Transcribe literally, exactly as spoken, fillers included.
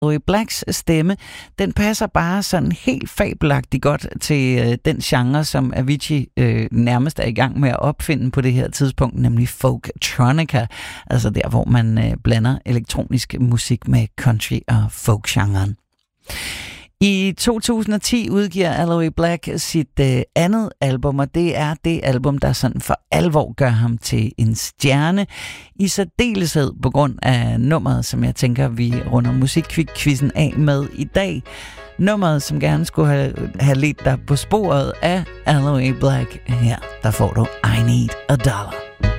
Aloe Blacks stemme, den passer bare sådan helt fabelagtigt godt til øh, den genre, som Avicii øh, nærmest er i gang med at opfinde på det her tidspunkt, nemlig folktronica, altså der, hvor man øh, blander elektronisk musik med country og folk-genren. I to tusind og ti udgiver Aloe Black sit øh, andet album, og det er det album, der sådan for alvor gør ham til en stjerne. I særdeleshed på grund af nummeret, som jeg tænker, vi runder musikquizzen af med i dag. Nummeret, som gerne skulle have, have ledt dig på sporet af Aloe Black. Her, der får du I Need a Dollar.